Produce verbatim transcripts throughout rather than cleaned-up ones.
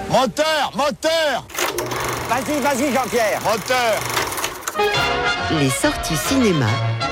Moteur, moteur. Vas-y, vas-y Jean-Pierre. Moteur. Les sorties cinéma.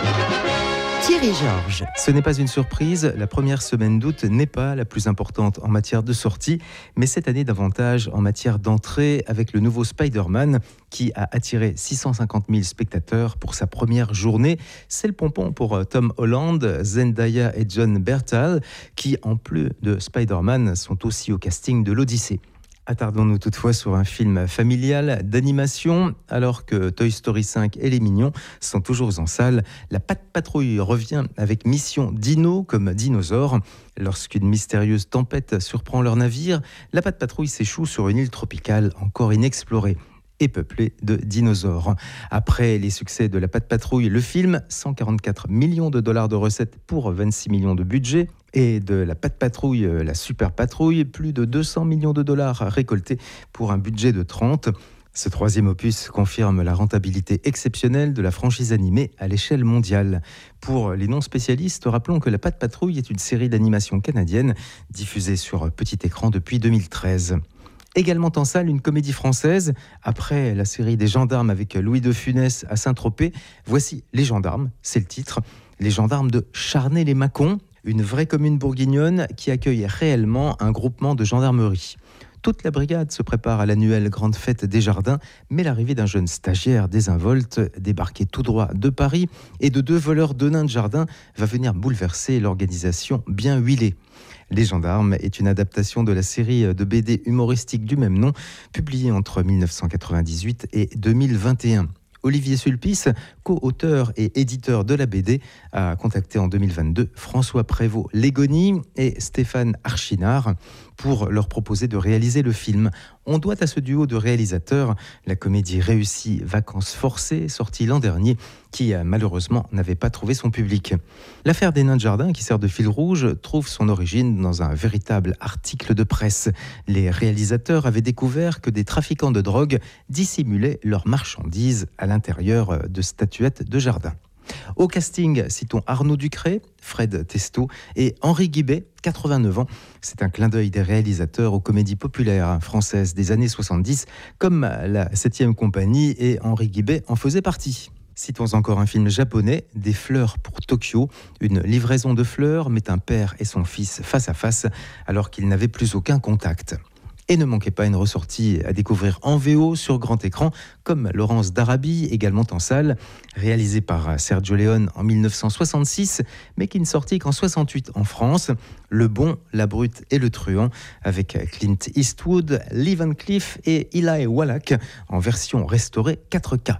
Thierry Georges. Ce n'est pas une surprise, la première semaine d'août n'est pas la plus importante en matière de sortie, mais cette année davantage en matière d'entrée avec le nouveau Spider-Man qui a attiré six cent cinquante mille spectateurs pour sa première journée. C'est le pompon pour Tom Holland, Zendaya et Jon Bernthal qui, en plus de Spider-Man, sont aussi au casting de l'Odyssée. Attardons-nous toutefois sur un film familial d'animation. Alors que Toy Story cinq et Les Mignons sont toujours en salle, la Patte Patrouille revient avec Mission Dino comme dinosaure. Lorsqu'une mystérieuse tempête surprend leur navire, la Patte Patrouille s'échoue sur une île tropicale encore inexplorée et peuplée de dinosaures. Après les succès de la Patte Patrouille, le film, cent quarante-quatre millions de dollars de recettes pour vingt-six millions de budget, et de la Patte Patrouille, la Super Patrouille, plus de deux cents millions de dollars récoltés pour un budget de trente. Ce troisième opus confirme la rentabilité exceptionnelle de la franchise animée à l'échelle mondiale. Pour les non-spécialistes, rappelons que la Patte Patrouille est une série d'animation canadienne diffusée sur petit écran depuis deux mille treize. Également en salle, une comédie française. Après la série des Gendarmes avec Louis de Funès à Saint-Tropez, voici Les Gendarmes, c'est le titre. Les Gendarmes de Charnay-les-Mâcons, une vraie commune bourguignonne qui accueille réellement un groupement de gendarmerie. Toute la brigade se prépare à l'annuelle grande fête des jardins, mais l'arrivée d'un jeune stagiaire désinvolte, débarqué tout droit de Paris, et de deux voleurs de nains de jardin va venir bouleverser l'organisation bien huilée. Les Gendarmes est une adaptation de la série de B D humoristique du même nom, publiée entre dix-neuf cent quatre-vingt-dix-huit et deux mille vingt et un. Olivier Sulpice, co-auteur et éditeur de la B D, a contacté en deux mille vingt-deux François Prévost-Légony et Stéphane Archinard pour leur proposer de réaliser le film. On doit à ce duo de réalisateurs la comédie réussie Vacances forcées, sortie l'an dernier, qui malheureusement n'avait pas trouvé son public. L'affaire des nains de jardin, qui sert de fil rouge, trouve son origine dans un véritable article de presse. Les réalisateurs avaient découvert que des trafiquants de drogue dissimulaient leurs marchandises à l'intérieur de statuettes de jardin. Au casting, citons Arnaud Ducré, Fred Testo et Henri Guibet, quatre-vingt-neuf ans. C'est un clin d'œil des réalisateurs aux comédies populaires françaises des années soixante-dix, comme La septième compagnie, et Henri Guibet en faisait partie. Citons encore un film japonais, Des fleurs pour Tokyo. Une livraison de fleurs met un père et son fils face à face alors qu'ils n'avaient plus aucun contact. Et ne manquez pas une ressortie à découvrir en V O sur grand écran, comme Laurence d'Arabie, également en salle, réalisée par Sergio Leone en dix-neuf cent soixante-six, mais qui ne sortit qu'en soixante-huit en France. Le bon, la brute et le truand, avec Clint Eastwood, Lee Van Cleef et Eli Wallach, en version restaurée quatre K.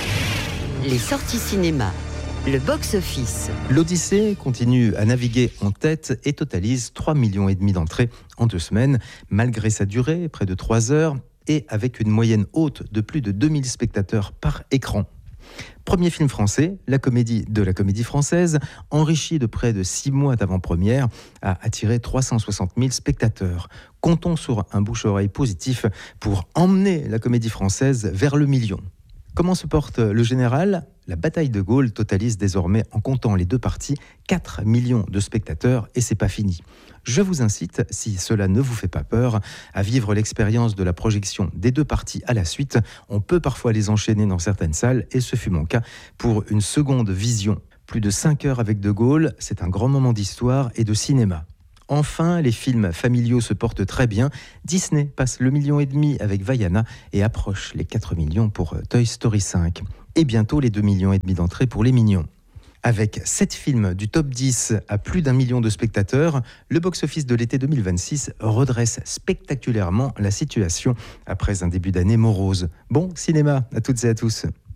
Les sorties cinéma. Le box-office. L'Odyssée continue à naviguer en tête et totalise trois millions et demi d'entrées en deux semaines, malgré sa durée, près de trois heures, et avec une moyenne haute de plus de deux mille spectateurs par écran. Premier film français, la comédie de la Comédie Française, enrichi de près de six mois d'avant-première, a attiré trois cent soixante mille spectateurs. Comptons sur un bouche-oreille positif pour emmener la Comédie Française vers le million. Comment se porte le général ? La bataille de Gaulle totalise désormais, en comptant les deux parties, quatre millions de spectateurs et c'est pas fini. Je vous incite, si cela ne vous fait pas peur, à vivre l'expérience de la projection des deux parties à la suite. On peut parfois les enchaîner dans certaines salles et ce fut mon cas pour une seconde vision. Plus de cinq heures avec de Gaulle, c'est un grand moment d'histoire et de cinéma. Enfin, les films familiaux se portent très bien. Disney passe le million et demi avec Vaiana et approche les quatre millions pour Toy Story cinq. Et bientôt les deux millions et demi d'entrées pour Les Mignons. Avec sept films du top dix à plus d'un million de spectateurs, le box-office de l'été deux mille vingt-six redresse spectaculairement la situation après un début d'année morose. Bon cinéma à toutes et à tous.